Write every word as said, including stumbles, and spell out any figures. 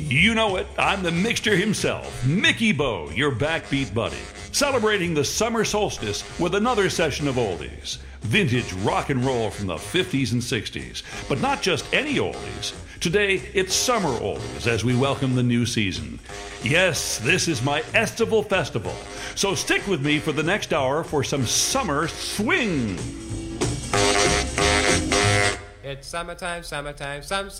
You know it, I'm the mixture himself, Mickey Bowe, your backbeat buddy, celebrating the summer solstice with another session of oldies. Vintage rock and roll from the fifties and sixties, but not just any oldies. Today, it's summer oldies as we welcome the new season. Yes, this is my Estival Festival, so stick with me for the next hour for some summer swing. It's summertime, summertime, some